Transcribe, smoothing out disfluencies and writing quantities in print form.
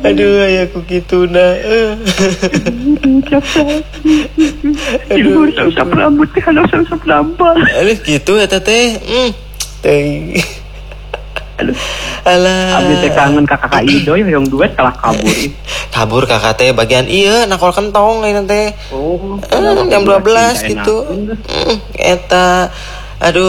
Aduh ayaku gitu nah. Aduh, usap rambut teh, kalau usap nambal. Aduh gitu eta teh. Teh. Alah. Abdi teh kangen ka kakak Idoy yang duet kalah kabur. Kabur kakak teh bagian iya nakol kentong ini teh. Oh. Jam 12 gitu. Eta. Aduh.